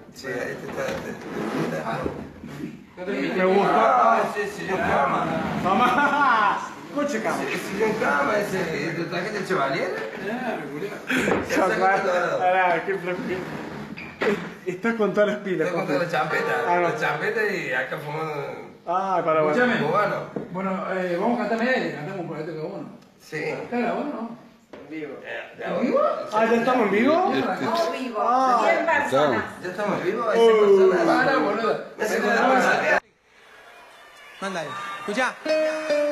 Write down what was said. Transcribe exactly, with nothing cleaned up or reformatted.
Sí, ahí te está. Te, te, ah. Me gusta. Sí, sí, yo cama. Mamá. Coche cama. Sí, sí, yo cama, ese. ¿Tú trajiste el Chevalier? Pará, qué flaco. Estás con todas las pilas. Estoy con toda la champeta. Ah, no. La champeta y acá fumando. Ah, para bueno. Escúchame. Cubano. Bueno, eh, vamos a cantar media, cantamos un poquito cada uno. Sí. Cada uno. En vivo. ¿En vivo? Ah, ¿ya estamos en vivo? Estamos vivos. Ah. cien personas. ¿Ya estamos vivos? ¿Hay cien personas? Para, boludo. Me hace acordar a Saltea. Manda ahí. Escuchá.